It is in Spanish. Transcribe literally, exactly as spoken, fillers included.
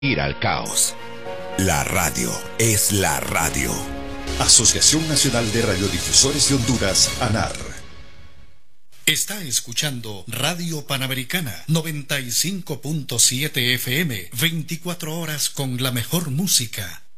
Ir al caos. La radio es la radio. Asociación Nacional de Radiodifusores de Honduras, ANAR. Está escuchando Radio Panamericana noventa y cinco punto siete F M, veinticuatro horas con la mejor música.